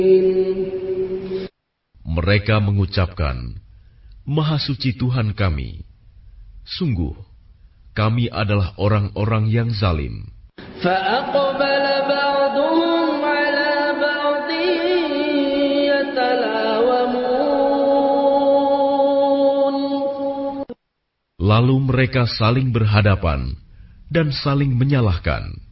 Mereka mengucapkan, Maha suci Tuhan kami. Sungguh, kami adalah orang-orang yang zalim. فأقبل بعضهم على بعض يتلاومون. Lalu mereka saling berhadapan dan saling menyalahkan.